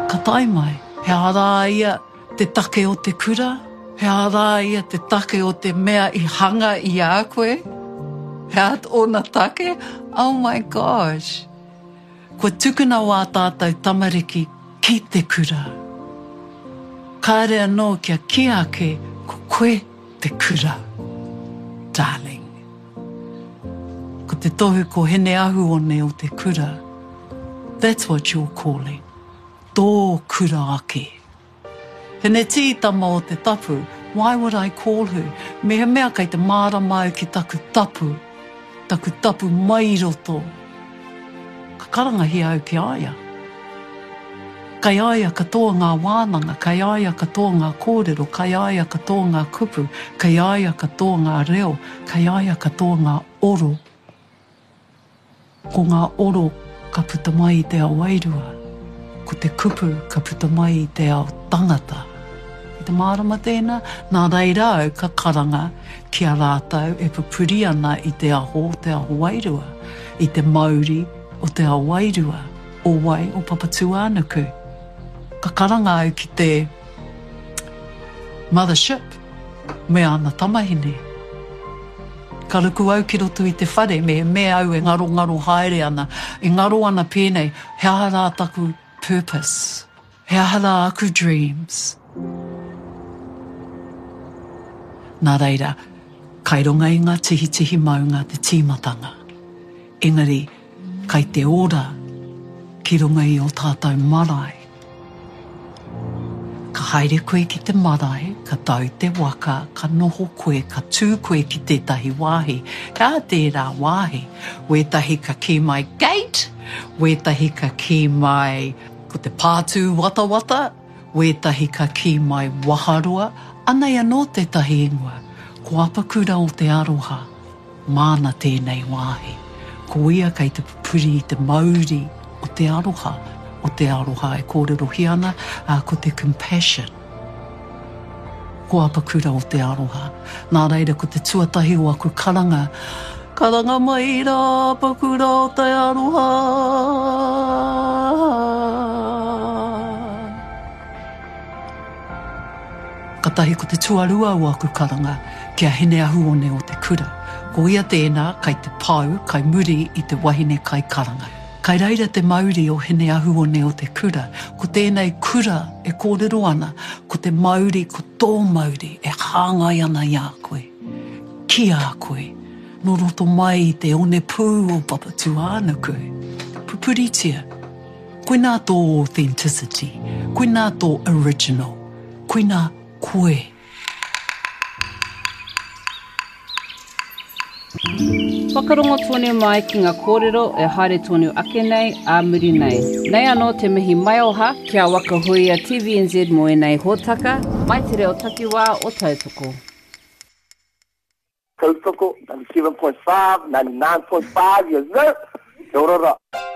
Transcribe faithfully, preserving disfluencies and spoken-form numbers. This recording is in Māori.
Ka tai mai, he ara ia te take o te kura, he ara ia te take o te mea I hanga I a koe, he at o na take, oh my gosh. Kua tukuna wā tātou tamariki ki te kura. Kāre anō kia ki ake ko koe te kura, darling. Ko te tohu ko hene ahu one o te kura. That's what you're calling. Tō kura ake. Hene tītama o te tapu, why would I call her? Me he mea kai te mārama au ki taku tapu, taku tapu mai roto. Ka karanga hi au ki aia. Kai aia katoa ngā wānanga, kai aia katoa ngā kōrero, kai aia katoa ngā kupu, kai aia katoa ngā reo, kai aia katoa ngā oro. Ko ngā oro ka puta mai I te ao wairua, ko te kupu ka puta mai I te ao tangata. I te mārama tēnā, nā reira au ka karanga ki a rātau e pupuri ana I te aho o te ao wairua, I te mauri o te ao wairua, o wai o Papatūānuku. Ka karanga au ki te mothership, me ana tamahine. Ka ruku au ki roto I te whare, me me au e ngaro ngaro haere ana, e ngaro ana pēnei, he aha rā taku purpose, he aha rā aku dreams. Nā reira, kai ronga I ngā tihi tihi maunga te tīmatanga. Engari, kai te ora, ki runga I o tātou marae. Ka haere koe ki te marae, ka tau te waka, ka noho koe, ka tū koe ki tētahi wāhi. Ka tērā wāhi, wētahi ka ki mai gate, wētahi ka ki mai ko te pātū wata wata, wētahi ka ki mai waharua, anei anō tētahi ingoa, ko apakura o te aroha, māna tēnei wāhi. Ko ia kei te pupuri I te mauri o te aroha, o te aroha e kōrerohi ana, a ko te compassion. Ko apakura o te aroha. Nā reira ko te tuatahi o aku karanga. Karanga mai rā apakura o te aroha. Katahi ko te tuarua o aku karanga, kia hene ahu one o te kura. Ko ia tēnā kai te pau, kai muri I te wahine kai karanga. Kai reira te mauri o hene ahu one o te kura, ko tēnei kura e kōrero ana, ko te mauri, ko tō mauri e hāngai ana I a koe. Ki a koe, no roto mai I te one pū o Papatūānuku. Pupuritia, koe nā tō authenticity, koe nā tō original, koe nā koe. Whakarongo tonu mai ki ngā kōrero e haere tonu ake nei, a muri nei. Nei anō te mihi mai oha, kia waka hui a T V N Z mo e nei hōtaka, mai te reo takiwā o Tautoko. Tautoko, ninety-seven point five, ninety-nine point five, yes sir. Kia ora.